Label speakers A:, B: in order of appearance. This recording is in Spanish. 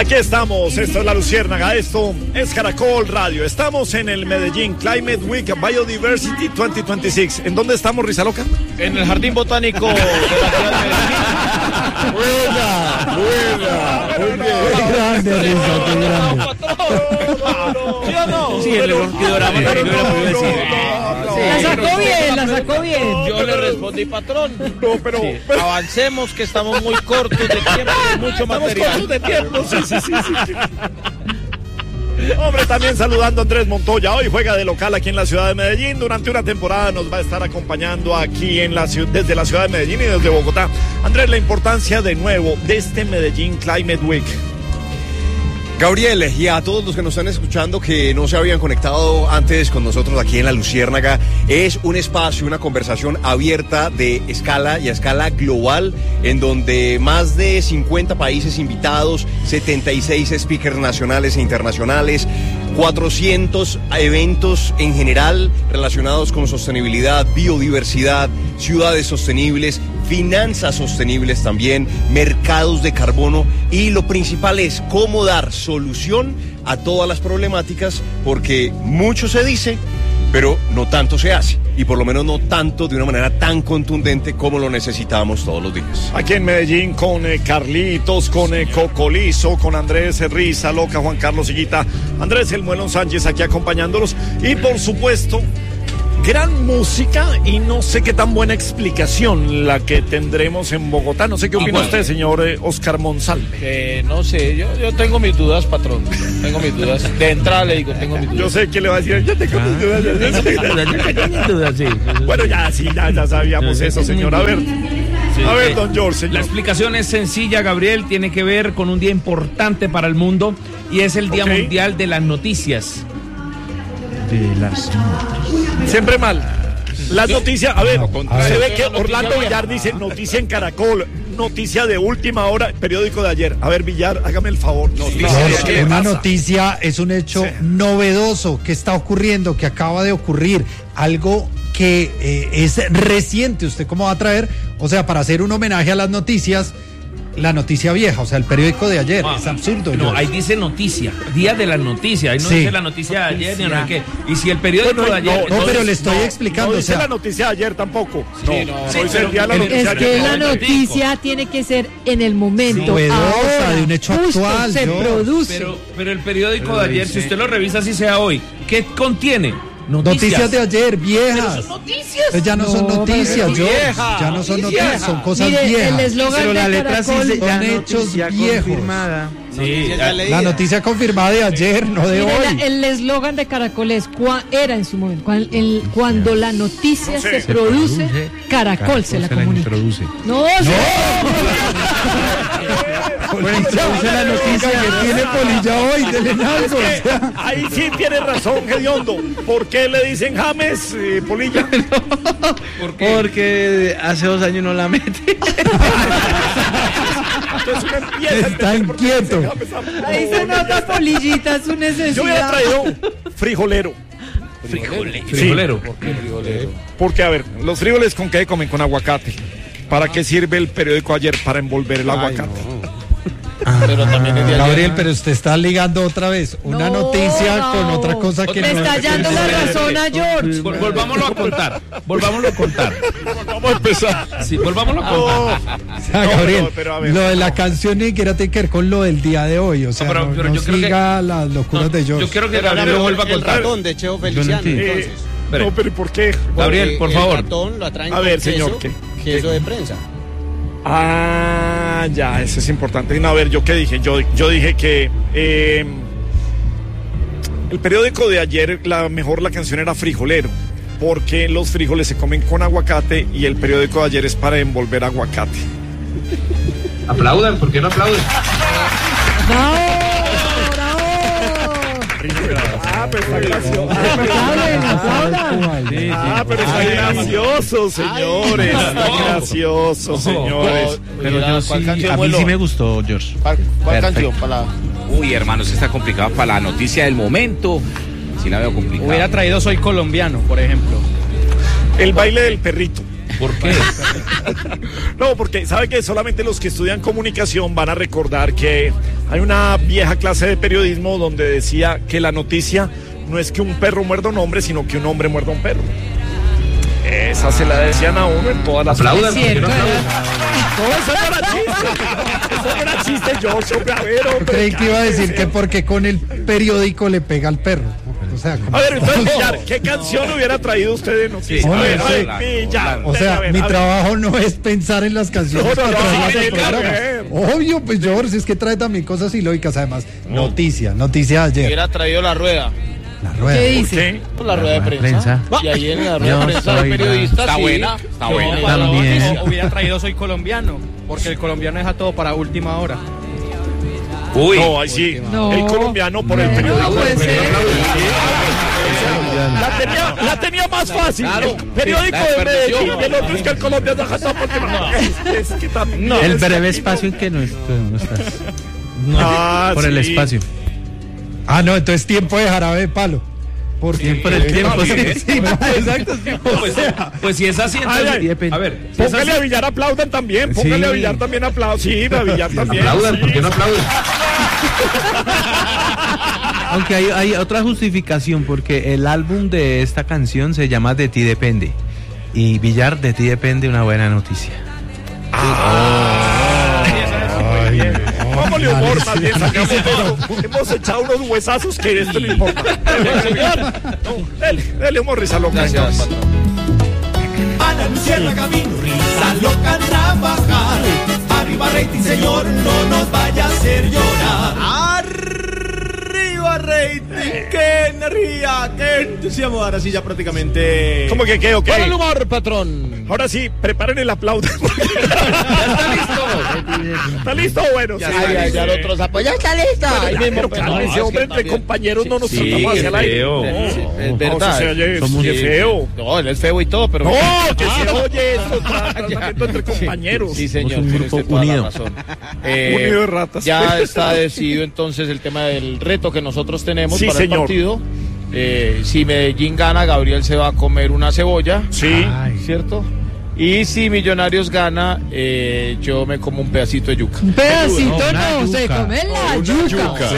A: Aquí estamos, esto es La Luciérnaga, esto es Caracol Radio. Estamos en el Medellín Climate Week Biodiversity 2026. ¿En dónde estamos, Risa Loca?
B: En el Jardín Botánico de la ciudad de Medellín.
C: Buena. Muy bien. Qué grande, Risa, qué grande.
B: ¿Sí o no?
D: Sí, el orquidorama también lo hubiera podido decir.
E: La sacó bien.
B: Yo le respondí, patrón.
A: No, pero...
B: Sí, avancemos, que estamos muy cortos de tiempo, mucho material.
A: Cortos de tiempo, sí. Hombre, también saludando a Andrés Montoya. Hoy juega de local aquí en la ciudad de Medellín. Durante una temporada nos va a estar acompañando aquí desde la ciudad de Medellín y desde Bogotá. Andrés, la importancia de nuevo de este Medellín Climate Week.
F: Gabriel, y a todos los que nos están escuchando que no se habían conectado antes con nosotros aquí en La Luciérnaga, es un espacio, una conversación abierta de escala y a escala global, en donde más de 50 países invitados, 76 speakers nacionales e internacionales, 400 eventos en general relacionados con sostenibilidad, biodiversidad, ciudades sostenibles, finanzas sostenibles también, mercados de carbono, y lo principal es cómo dar solución a todas las problemáticas, porque mucho se dice, pero no tanto se hace, y por lo menos no tanto de una manera tan contundente como lo necesitamos todos los días.
A: Aquí en Medellín con Carlitos, con Cocolizo, con Andrés Risa Loca, Juan Carlos Higuita, Andrés El Muelón Sánchez aquí acompañándolos, y por supuesto gran música y no sé qué tan buena explicación la que tendremos en Bogotá. No sé qué opina usted, señor Oscar Monsalve.
B: No sé, yo tengo mis dudas, patrón. Tengo mis dudas. De entrada le digo, tengo mis dudas.
A: Yo sé que le va a decir, yo tengo mis dudas.
D: Mis dudas, sí.
A: Bueno, ya sabíamos eso, señor. A ver, don George, señor.
D: La explicación es sencilla, Gabriel. Tiene que ver con un día importante para el mundo y es el Día Mundial de las Noticias.
A: Siempre mal. Las noticias, a ver, se ve que Orlando Villar dice noticia en Caracol, noticia de última hora, periódico de ayer. A ver, Villar, hágame el favor.
C: Una noticia es un hecho novedoso que está ocurriendo, que acaba de ocurrir, algo que es reciente. ¿Usted cómo va a traer? O sea, para hacer un homenaje a las noticias, la noticia vieja, o sea, el periódico de ayer. Es absurdo.
D: No, ahí dice noticia, día de las noticias. Ahí no dice la noticia de ayer, ni no qué. Y si el periódico de ayer.
C: No, pero le estoy explicando.
A: No dice la noticia de ayer tampoco. Es
E: que la noticia tiene que ser en el momento.
C: Novedosa, de un hecho actual.
E: Se produce.
D: Pero el periódico de ayer, si usted lo revisa, así sea hoy, ¿qué contiene?
C: Noticias de ayer, viejas.
D: Pero son noticias.
C: Pues ya no son noticias, George. Ya no son noticias, son cosas viejas.
E: El eslogan de Caracol
C: son hechos viejos.
D: Sí,
C: la noticia confirmada de ayer, no de hoy.
E: El eslogan de Caracol es, era en su momento, cuando la noticia se produce, Caracol se la comunica. No.
C: Introduce la noticia que tiene Polilla hoy de Lenaldo.
A: Ahí sí tiene razón, Gediondo. ¿Por qué le dicen James, Polilla?
G: Porque hace 2 años no la mete.
A: Entonces uno empieza
C: está inquieto.
E: Ahí se nota, Polillita, su necesidad.
A: Yo hubiera traído frijolero.
D: ¿Frijolero?
A: ¿Por qué frijolero? Porque, a ver, los frijoles ¿con qué comen? Con aguacate. ¿Para qué sirve el periódico ayer? Para envolver el aguacate.
B: Pero también es de ayer.
C: Gabriel, pero usted está ligando otra vez una noticia con otra cosa que
E: le está dando la razón a George.
D: Volvámoslo a contar.
A: Vamos a empezar.
D: Sí, volvámoslo a contar.
C: O sea, Gabriel, pero lo de la canción ni siquiera tiene que ver con lo del día de hoy. O sea, pero yo creo que las locuras de George.
D: Yo quiero que Gabriel lo vuelva a contar.
G: El ratón de Cheo Feliciano, entonces.
A: No, pero ¿por qué?
D: Gabriel, por favor.
G: El ratón lo atraen
A: a ver, señor,
G: queso de prensa.
A: Ah, ya, eso es importante. No, a ver, ¿yo qué dije? Yo dije que el periódico de ayer, la canción era frijolero, porque los frijoles se comen con aguacate y el periódico de ayer es para envolver aguacate.
D: Aplaudan, ¿por qué no aplauden?
A: Pero está gracioso. Pero está gracioso, señores. Está gracioso, señores.
D: Pero yo sí, a mí sí me gustó, George.
B: ¿Cuál canción para la...
H: Uy, hermano, se está complicado para la noticia del momento. Sí la veo complicada.
G: Hubiera traído Soy Colombiano, por ejemplo.
A: El baile del perrito.
D: ¿Por qué?
A: No, porque sabe que solamente los que estudian comunicación van a recordar que Hay una vieja clase de periodismo donde decía que la noticia no es que un perro muerda a un hombre, sino que un hombre muerda a un perro. Esa se la decían a uno en todas las...
E: Es cierto,
A: No, eso no era chiste. Eso no era chiste, George. Hombre, a ver, hombre.
C: Creí que iba a decir que porque con el periódico le pega al perro. O sea, como...
A: A ver, entonces, Villar, ¿qué canción hubiera traído usted de noticias?
C: Sí,
A: a ver,
C: sí.
A: Villar.
C: O sea, mi trabajo no es pensar en las canciones
A: No,
C: para traerlas al
A: sí,
C: programa. Obvio, pues George, es que trae también cosas ilógicas. Además, noticia de ayer.
B: Hubiera traído la rueda.
C: La rueda.
E: ¿Qué
A: ¿Por
E: dice?
A: qué?
B: Pues la rueda de prensa. Y ahí en la rueda de prensa del periodista.
H: Está
B: sí.
H: buena, está
B: No,
H: buena.
B: para la
G: También.
B: noticia.
G: Hubiera traído Soy Colombiano, porque el colombiano deja todo para última hora.
H: Uy.
A: No, ahí sí.
E: No.
A: El colombiano por el
E: No,
A: periódico.
E: no puede ser.
A: La tenía más fácil.
H: Claro.
A: El periódico
H: La
A: de
H: desperdició.
A: Medellín y el otro es que el colombiano deja todo por última. Es que también. No,
I: El
A: es que
I: breve
A: aquí
I: espacio en que no estás.
A: Ah,
I: Por el
A: sí.
I: espacio.
C: Ah, no, entonces tiempo de jarabe de palo. Porque
I: Por el tiempo, sí.
C: sí, no, exacto.
D: Pues si es así, entonces.
A: Ay,
D: A ver, si es
A: Póngale
D: así-
A: a Villar aplaudan también. Póngale a Villar también aplaudan. Sí, a Villar también.
J: Aplaudan,
A: sí.
J: ¿por qué no aplauden?
I: Aunque hay otra justificación, porque el álbum de esta canción se llama De ti depende. Y Villar, de ti depende una buena noticia.
A: Vámonos humor, más bien sacamos todo. Hemos echado unos huesazos que esto no importa. Señor, no, dele humor, risa loca.
B: Gracias, patrón.
K: Ana Luciana Camino, risa loca trabajar. Arriba rating, señor, no nos vaya a hacer llorar. Arriba rating, qué energía, qué entusiasmo. Ahora sí ya prácticamente.
A: ¿Cómo que qué? Ok.
B: Para el humor, patrón.
A: Ahora sí, preparen el aplauso.
B: ¿Está listo?
A: ¿Está listo? Bueno, sí.
B: Ay, ya el otro sapo. Ya está lista. Ahí mismo.
A: Pero claro, ese
B: es
A: hombre
B: que
A: entre
B: también-
A: compañeros no nos
B: Sí,
A: tratamos hacia el aire.
B: feo.
A: No,
B: Es
A: no,
B: verdad.
A: eso se oye,
B: Somos-
A: qué feo.
B: No, él es feo y todo, pero.
A: No, que se oye esto, tratamiento entre compañeros.
B: Sí, señor.
I: Somos un
B: tiene
I: grupo
B: usted toda la
I: unido.
B: razón.
A: Unido de ratas.
B: Ya está decidido entonces el tema del reto que nosotros tenemos
A: Sí,
B: para
A: señor.
B: el partido. Si Medellín gana, Gabriel se va a comer una cebolla.
A: Sí.
B: ¿Cierto? Y si Millonarios gana, yo me como un pedacito de yuca.
E: Un pedacito
I: una
E: no, se
I: yuca.
E: come la yuca.